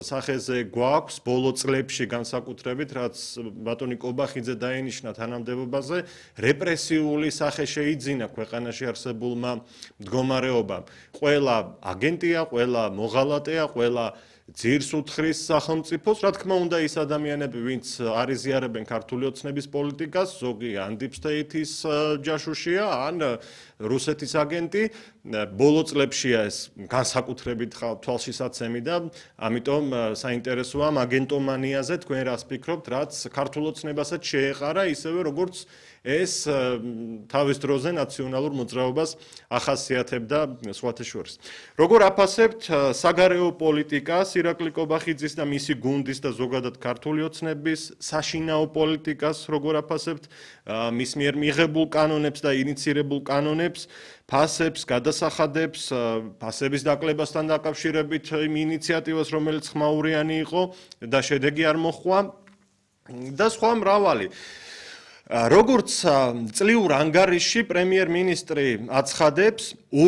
სახეზე გვაქვს ბოლო წლებში განსაკუთრებით, რაც ბატონი კობახიძე დაენიშნა თანამდებობაზე, რეპრესიული სახე შეიძინა ქვეყანაში არსებულმა მდგომარეობამ. ყველა აგენტია, ყველა მოღალატეა, ყველა ძირს უთხრის სახელმწიფოს, რა თქმა უნდა ის ადამიანები, ვინც არიზიარებენ ქართული ოცნების პოლიტიკას, ზოგი ან Deep State-ის ჯაშუშია, ან რუსეთის აგენტი, ბოლო წლებშია ეს განსაკუთრებით თვალშისაცემი და ამიტომ საინტერესოა აგენტომანიაზე თქვენ რას ფიქრობთ, რაც ქართულ ოცნებასაც შეეყარა, ისევე როგორც ეს თავის დროზე ნაციონალურ მოძრაობას ახასიათებდა სხვათა შორის. როგორ აფასებთ საგარეო პოლიტიკას ირაკლი კობახიძის და მისი გუნდის და ზოგადად ქართული ოცნების საშინაო პოლიტიკას, როგორ აფასებთ მის მიერ მიღებულ კანონებს და ინიცირებულ კანონებს, ფასებს, გადასახადებს, ფასების დაკლებასთან დაკავშირებით იმ ინიციატივას, რომელიც ხმაურიანი იყო და შედეგი არ მოჰყვა და სხვა მრავალი. როგორც წლიურ ანგარიშში პრემიერ-მინისტრი აცხადებს,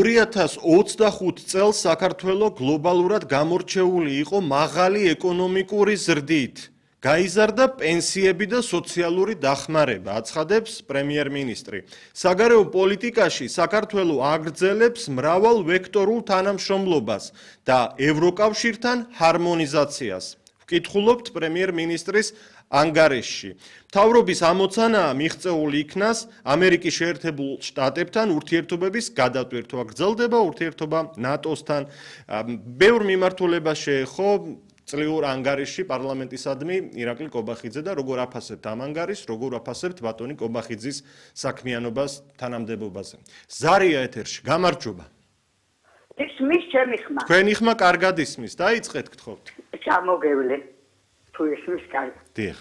2025 წელს საქართველო გლობალურად გამორჩეული იყო მაღალი ეკონომიკური ზრდით. გაიზარდა პენსიები და სოციალური დახმარება, აცხადებს პრემიერ-მინისტრი. საგარეო პოლიტიკაში საქართველო აგრძელებს მრავალ ვექტორულ თანამშრომლობას და ევროკავშირთან ჰარმონიზაციას. ვკითხულობთ პრემიერ-მინისტრის ანგარიშში. მთავრობის ამოცანაა მიღწეული იქნას ამერიკის შეერთებულ შტატებთან ურთიერთობების გადატვირთვა. გრძელდება ურთიერთობა ნატოსთან. ბევრ მიმართულებას შეეხო წლიურ ანგარიშში პარლამენტისადმი ირაკლი კობახიძე და როგორ აფასებთ ამ ანგარიშს, როგორ აფასებთ ბატონი კობახიძის საქმიანობას თანამდებობაზე. ზარია ეთერში, გამარჯობა. ისმის ჩემი ხმა. თქვენი ხმა კარგად ისმის, დაიწყეთ გთხოვთ. ჩამოგევლე. თუ ისმის კარგად. დიახ.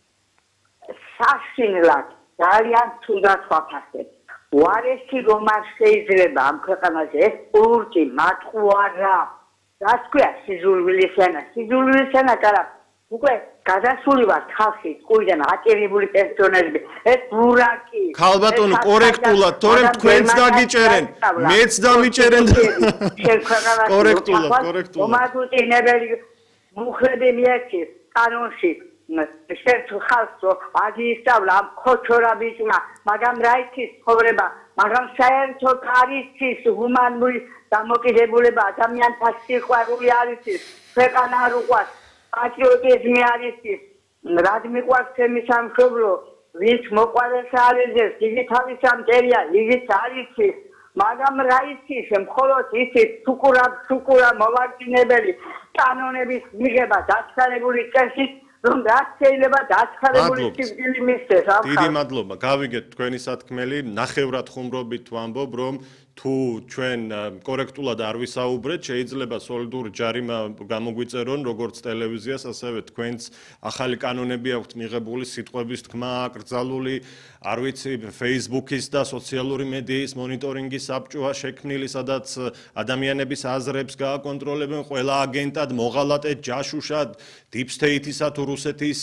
საშინლად ძალიან თუდად ვაფასებ. უარესი რომ არ შეიძლება ამ ქვეყანაზე ეს პურტი მათყუარა. რას ქვია სიძულვილის ენა? სიძულვილის ენა კარა. უკვე გადასული ვარ ხალხი, ყურიდან ატირებული პენსიონერები. ეს ბურაკი. ქალბატონო, კორექტულად, თორემ თქვენც დაგიჭერენ, მეც დამიჭერენ. კორექტულად, კორექტულად. მომაგუტინებელი მუხლები მიეცის კანონში. შენ ხალხო აგისწავლა ამ ხოჩორა ბიჭმა, მაგრამ რა იცის ცხოვრება, მაგრამ საერთო კარიცის ჰუმანური დამოკიდებულება ადამიანთა სიყვარული არის ის, ქვეყანა არ უყვარს, პატრიოტიზმი არის ის, რად მიყვარს ჩემი სამშობლო, ვინც მოყვარეს არიზეს, იგი თავისა მტერია, იგიც არის ის, მაგრამ რა იცის, მხოლოდ იცის სუკურა მოვარჯინებელი კანონების მიღება დაცხადებული წესით, რომ რაც შეიძლება დაცხადებული სიკვდილი მისცეს. დიდი მადლობა. გავიგეთ თქვენი სათქმელი, ნახევრად ხუმრობით ვამბობ, რომ თუ ჩვენ კორექტულად არ ვისაუბრეთ, შეიძლება სოლიდური ჯარიმა გამოგვიწერონ როგორც ტელევიზიას, ასევე თქვენც ახალი კანონები აქვთ მიღებული, სიტყვების თქმა აკრძალული, არ ვიცი, Facebook-ის და სოციალური მედიის მონიტორინგის საბჭოა შექმნილი, სადაც ადამიანების აზრებს გააკონტროლებენ ყველა აგენტად, მოღალატედ, ჯაშუშად, Deep State-ისა თუ რუსეთის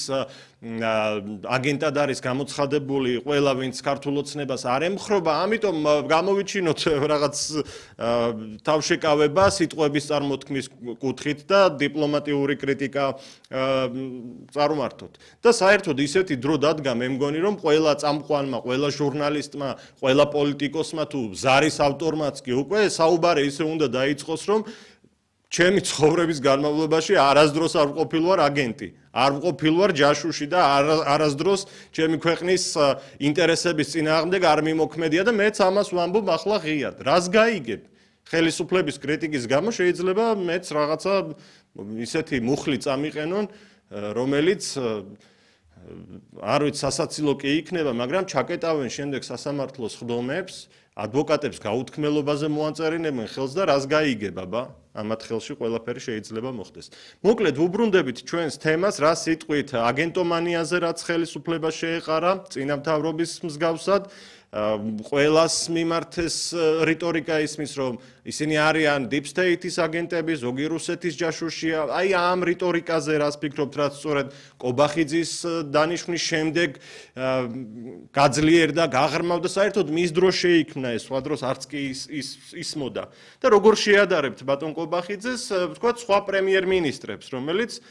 აგენტად არის გამოცხადებული ყველა ვინც ქართულ ოცნებას არ ემხრობა, ამიტომ გამოვიჩინოთ რაღაც თავშეკავება სიტყვების წარმოთქმის კუთხით და დიპლომატიური კრიტიკა წარმართოთ. და საერთოდ ისეთი დრო დადგა, მე მგონი რომ ყველა წამყვანმა, ყველა ჟურნალისტმა, ყველა პოლიტიკოსმა თუ ზარის ავტორმაც კი უკვე საუბარი ისე უნდა დაიწყოს, რომ ჩემი ცხოვრების განმავლობაში არასდროს არ ვყოფილ ვარ აგენტი, არ ვყოფილ ვარ ჯაშუში და არასდროს ჩემი ქვეყნის ინტერესების წინააღმდეგ არ მიმოქმედია და მეც ამას ვამბობ ახლა ღიად. რას გაიგებ? ხელისუფლების კრიტიკის გამო შეიძლება მეც რაღაცა ისეთი მუხლი წამიყენონ, რომელიც არ ვიცი სასაცილო კი იქნება, მაგრამ ჩაკეტავენ შემდეგ სასამართლოს ხდომებს, ადვოკატებს გაუთქმელობაზე მოაწერინებენ ხელს და რას გაიგებ, აბა? ამათ ხელში ყველაფერი შეიძლება მოხდეს. მოკლედ ვუბრუნდებით ჩვენს თემას, რა სიტყვით აგენტომანიაზე, რაც ხელისუფლებას შეეყარა, წინამთავრობის მსგავსად, ყველას მიმართეს რიტორიკა ისმის, რომ ისინი არიან deep state-ის აგენტები, ზოგი რუსეთის ჯაშუშია. აი ამ რიტორიკაზე რას ფიქრობთ, რაც სწორედ კობახიძის დანიშვნის შემდეგ გაძლიერდა, გაღრმავდა, საერთოდ მის დროს შეიქმნა ეს, სხვა დროს არც კი ისმოდა. და როგორ შეადარებთ ბატონ კობახიძეს, ვთქვათ, სხვა პრემიერ-მინისტრებს, რომელიც